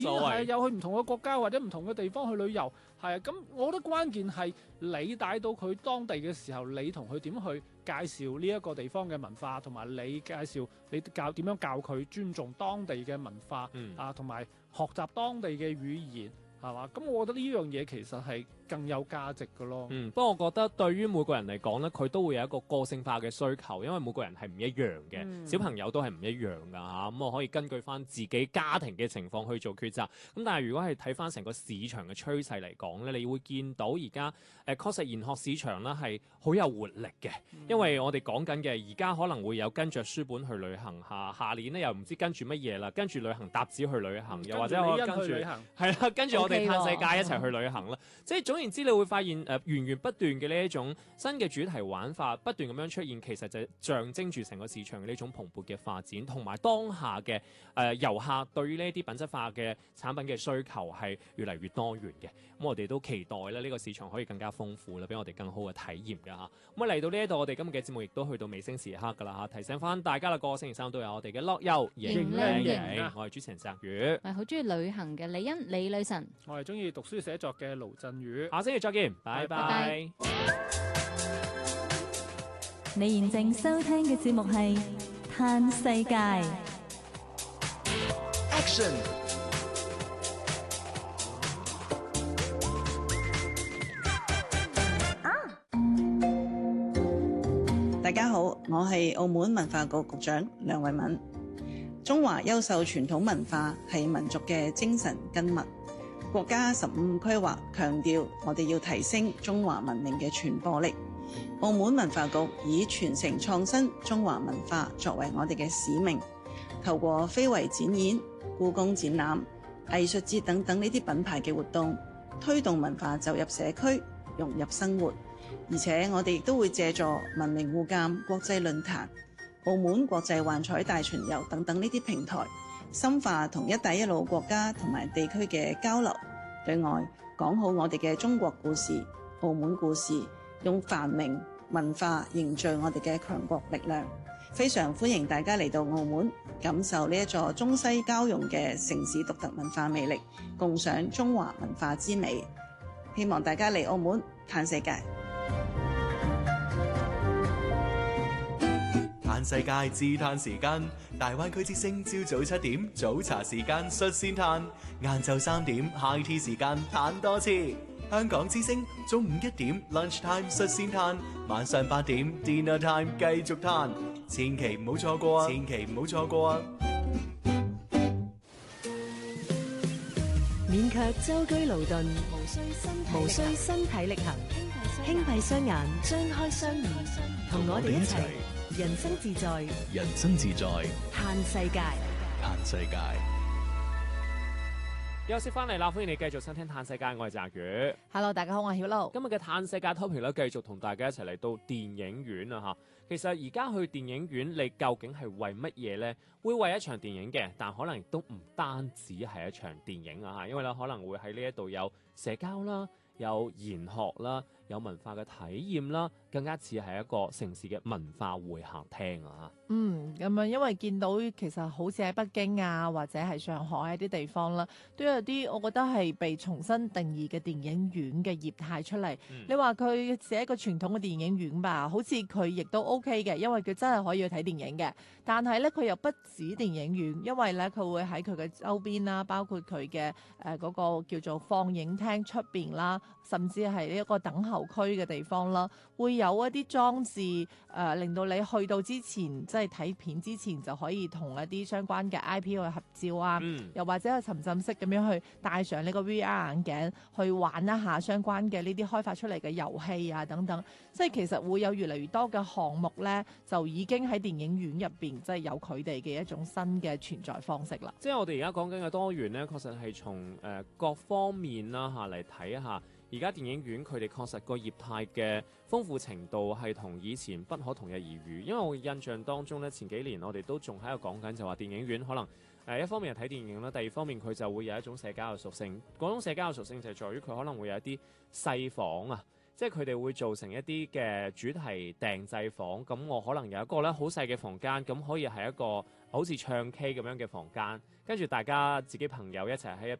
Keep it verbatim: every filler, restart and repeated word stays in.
係有去唔同嘅國家或者唔同嘅地方去旅遊，係啊。咁我覺得關鍵係你帶到佢當地嘅時候，你同佢點去介紹呢一個地方嘅文化，同埋你介紹你教點樣教佢尊重當地嘅文化， 嗯、 啊，同埋學習當地嘅語言，係嘛？咁我覺得呢樣嘢其實係更有價值嘅咯。 嗯，不過我覺得對於每個人嚟講咧，佢都會有一個個性化嘅需求，因為每個人係唔一樣嘅，嗯、小朋友都係唔一樣噶嚇。咁、啊、我可以根據翻自己家庭嘅情況去做抉擇。咁但係如果係睇翻成個市場嘅趨勢嚟講咧，你會見到而家誒確實研學市場咧係好有活力嘅，嗯、因為我哋講緊嘅而家可能會有跟着書本去旅行嚇，下年咧又唔知跟住乜嘢啦，跟住旅行搭子去旅行，又或者我跟住係啦，跟住我哋嘆世界一齊去旅行啦。即係總言之，你會發現誒、呃、源源不斷嘅呢一種新嘅主題玩法不斷咁樣出現，其實就象徵住成個市場嘅呢種蓬勃嘅發展，同埋當下嘅誒、呃、遊客對於呢啲品質化嘅產品嘅需求係越嚟越多元嘅。咁我哋都期待咧呢個市場可以更加豐富啦，俾我哋更好嘅體驗㗎嚇。咁啊嚟到呢一度，我哋今日嘅節目亦都去到尾聲時刻㗎啦嚇。提醒翻大家啦，個星期三都有我哋嘅樂遊型靚型， 我係主持人澤宇， 我係好中意旅行嘅李欣李女神， 我係中意讀書寫作嘅盧振宇。 下星期再見，拜拜。拜拜。 你現正收聽嘅節目係《嘆世界》。 Action！ 大家好，我係澳門文化局局長梁慧敏。中華優秀傳統文化係民族嘅精神根脈。國家十五規劃強調，我哋要提升中華文明嘅傳播力。澳門文化局以傳承創新中華文化作為我哋嘅使命，透過非遺展演、故宮展覽、藝術節等等呢啲品牌嘅活動，推動文化走入社區，融入生活。而且我哋亦都會借助文明互鑑國際論壇、澳門國際幻彩大巡遊等等呢啲平台，深化同一帶一路國家同埋地區嘅交流，對外講好我哋嘅中國故事、澳門故事，用繁榮文化凝聚我哋嘅強國力量。非常歡迎大家嚟到澳門，感受呢一座中西交融嘅城市獨特文化魅力，共賞中華文化之美。希望大家嚟澳門嘆世界。 嘆世界自嘆時間，大灣區之聲朝早七點早茶時間率先嘆，晏晝三點 high tea 時間嘆多次。香港之聲中午一點 lunch time 率先嘆，晚上八點 dinner time 繼續嘆，千祈唔好錯過啊！千祈唔好錯過啊！ 免卻舟車勞頓，無需身體力行，輕閉雙眼，張開雙耳，同我哋一齊人生自在， 人生自在， 嘆世界， 嘆世界。 休息翻嚟啦，歡迎你繼續收聽《嘆世界》，我係澤宇。 Hello， 大家好，我係曉露。 今日嘅《嘆世界》topic 咧，繼續同大家一齊嚟到電影院啊吓。其實而家去電影院，你究竟係為乜嘢呢？會為一場電影嘅，但可能亦都唔單止係一場電影啊吓，因為咧可能會喺呢一度有社交啦，有研學啦，有文化嘅體驗啦，更加似係一個城市嘅文化會客廳啊！ 嗯，咁啊，因為見到其實好似喺北京啊，或者係上海一啲地方啦，都有啲我覺得係被重新定義嘅電影院嘅業態出嚟。嗯、你話佢係一個傳統嘅電影院吧，好似佢亦都 OK 嘅，因為佢真係可以去睇電影嘅。但係咧，佢又不止電影院，因為咧佢會喺佢嘅周邊啦，包括佢嘅誒嗰個叫做放映廳出邊啦，甚至係呢一個等候區嘅地方啦，會有一啲裝置誒、呃，令到你去到之前，即係睇片之前就可以同一啲相關嘅 I P 去合照啊，嗯、又或者去沉浸式咁樣去戴上呢個 V R 眼鏡去玩一下相關嘅呢啲開發出嚟嘅遊戲啊等等，即係其實會有越嚟越多嘅項目咧，就已經喺電影院入邊即係有佢哋嘅一種新嘅存在方式啦。 即係我哋而家講緊嘅多元咧，確實係從誒、呃、各方面啦嚇嚟睇一下。而家電影院佢哋確實個業態嘅豐富程度係同以前不可同日而語，因為我印象當中咧，前幾年我哋都仲喺度講緊就話電影院可能誒、呃、一方面係睇電影啦，第二方面佢就會有一種社交嘅屬性。嗰種社交嘅屬性就係在於佢可能會有一啲細房啊，即係佢哋會做成一啲嘅主題訂製房。咁我可能有一個咧好細嘅房間，咁可以係一個誒、 好似唱 K 咁樣嘅房間，跟住大家自己朋友一齊喺入